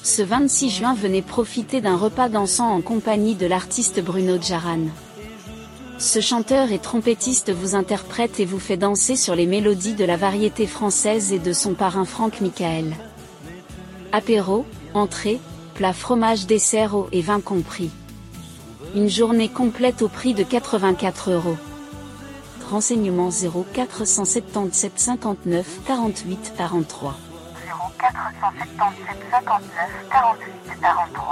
Ce 26 juin, venez profiter d'un repas dansant en compagnie de l'artiste Bruno Djaran. Ce chanteur et trompettiste vous interprète et vous fait danser sur les mélodies de la variété française et de son parrain Franck Michael. Apéro, entrée, plat, fromage, dessert, eau et vin compris. Une journée complète au prix de 84 €. Renseignements 0477 59 48 43. 0477 59 48 43.